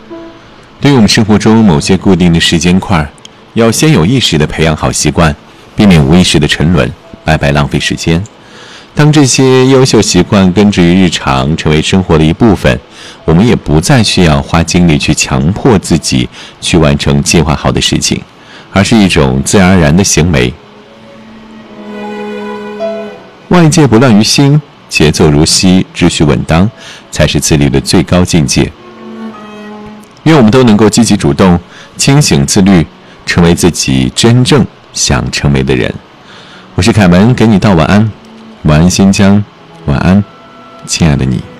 对于我们生活中某些固定的时间块，要先有意识地培养好习惯，避免无意识的沉沦，白白浪费时间。当这些优秀习惯根植于日常，成为生活的一部分，我们也不再需要花精力去强迫自己去完成计划好的事情，而是一种自然而然的行为。外界不乱于心，节奏如溪，秩序稳当，才是自律的最高境界。愿我们都能够积极主动，清醒自律，成为自己真正想成为的人。我是凯文，给你道晚安，晚安新疆，晚安，亲爱的你。